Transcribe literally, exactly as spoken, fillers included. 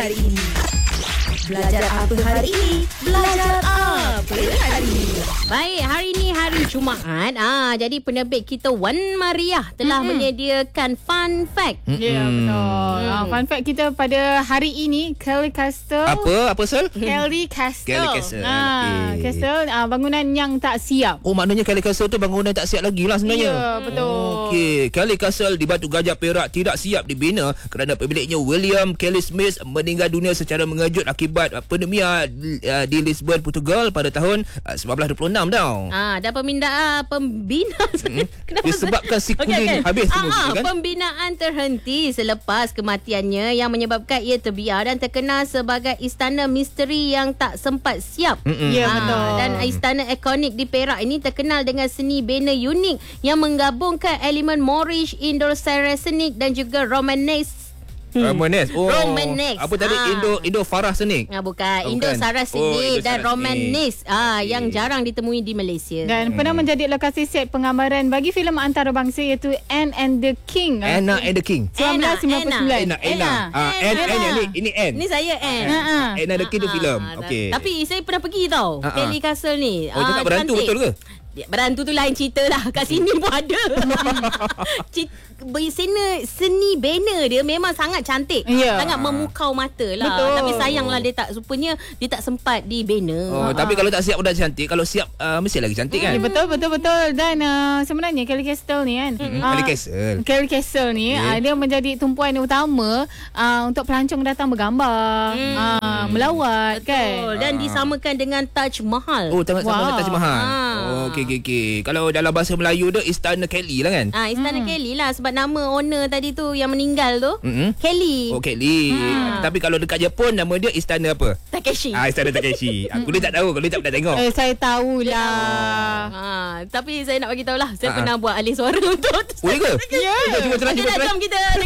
hari ini? Belajar apa hari ini? Belajar apa hari ini? Baik, hari ini hari Jumaat. Ah, jadi penerbit kita Wan Mariah telah mm-hmm. menyediakan fun fact. Ya, yeah, betul. Mm. Uh, fun fact kita pada hari ini, Kelly Castle. Apa? Apa, Sol? Kelly Castle. Kelly Castle. Ah, okay. Castle uh, bangunan yang tak siap. Oh, maknanya Kelly Castle tu bangunan tak siap lagi lah sebenarnya. Ya, yeah, betul. Okey, Kelly Castle di Batu Gajah Perak tidak siap dibina kerana pemiliknya William Kelly Smith meninggal dunia secara mengejut akibat pneumonia uh, di Lisbon, Portugal pada tahun uh, sembilan belas dua puluh enam tau. Ah, dan pembina pembina hmm. disebabkan si kuning okay, okay. habis semua ah, gitu, kan? Pembinaan terhenti selepas kematiannya yang menyebabkan ia terbiar dan terkenal sebagai istana misteri yang tak sempat siap. Ya, ah, betul. Dan istana ikonik di Perak ini terkenal dengan seni bina unik yang menggabungkan elemen Moorish, Indo-Saracenic dan juga Romanesque. Hmm. Romanesque. Oh. Romanesque. Apa tadi? Ah. Indo Indo Farah-senik. Ah, bukan. Oh, Indo-Saracenic oh, dan Romanesque. Ah, okay. yang jarang ditemui di Malaysia. Dan hmm. pernah menjadi lokasi set penggambaran bagi filem antarabangsa iaitu Anne and the King. Anna and the King. seribu sembilan ratus sembilan puluh sembilan. Anna. Anna. Ah, Anne. Anne ni ini Anne. Ni saya Anne. Uh-huh. Anne and the King tu filem. Okey. Tapi saya pernah pergi tau. Uh-huh. Kelly Castle ni. Oh, dia tak berantu betul ke? Berantu tu lain cerita lah. Kat sini pun ada. Seni, seni banner dia memang sangat cantik. Yeah. Sangat memukau mata lah. Betul. Tapi sayanglah dia tak, rupanya dia tak sempat di banner. Oh, ha. Tapi kalau tak siap pun dah cantik. Kalau siap uh, mesti lagi cantik kan? Ya, betul, betul, betul. Dan uh, sebenarnya Kelly Castle ni kan. Hmm, uh, Kelly Castle. Kelly Castle ni yeah. uh, dia menjadi tumpuan utama uh, untuk pelancong datang bergambar, hmm. uh, melawat. Betul. Kan. Dan disamakan dengan Taj Mahal. Oh, tengok sama wow. Taj Mahal. Ha. Oh, okey, okey, okey. Kalau dalam bahasa Melayu tu Istana Kelly lah kan? Ah, Istana hmm. Kelly lah sebab nama owner tadi tu yang meninggal tu mm-hmm. Kelly. Oh, Kelly. Hmm. Tapi kalau dekat Jepun nama dia Istana apa? Takeshi. Ah, Istana Takeshi. Aku ni tak tahu, kalau tak pernah tengok. Eh, saya tahulah. Ha, tapi saya nak bagi tahu lah, saya Ha-ha. pernah buat alih suara untuk. Oh, ya ke? Ya. Cuba, cuba, cuba, Okey, cuba, dah, cuba. jom kita